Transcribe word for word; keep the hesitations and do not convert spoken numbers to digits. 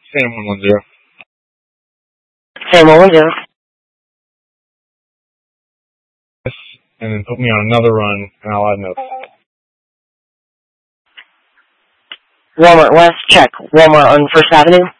Sam one one zero. Sam one one zero. And then put me on another run, and I'll add notes. Walmart West, check. Walmart on First Avenue.